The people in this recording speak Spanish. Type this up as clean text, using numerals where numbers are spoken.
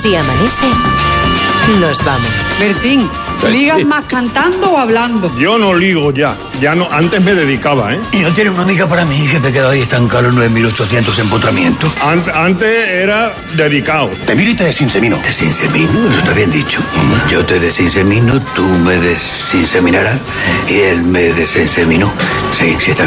Si amanece, nos vamos. Bertín, ¿ligas más cantando o hablando? Yo no ligo ya no, antes me dedicaba, ¿eh? ¿Y no tiene una amiga para mí que me queda ahí estancado en 9.800 empotramientos? Antes era dedicado. Te miro y te desinsemino. ¿Desinsemino? Eso está bien dicho. Yo te desinsemino, tú me desinseminarás y él me desinseminó. Sí, está